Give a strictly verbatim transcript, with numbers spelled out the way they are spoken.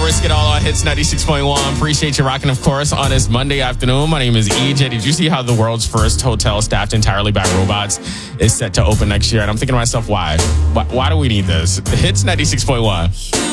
Risk It All on Hits ninety-six point one. Appreciate you rocking, of course, on this Monday afternoon. My name is E J. Did you see how the world's first hotel staffed entirely by robots is set to open next year? And I'm thinking to myself, why? Why, why do we need this? Hits ninety-six point one.